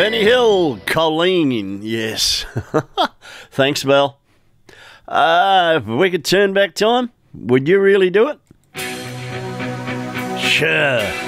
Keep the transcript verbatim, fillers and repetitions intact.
Benny Hill, Colleen, yes. Thanks, Belle. Uh, if we could turn back time, would you really do it? Sure.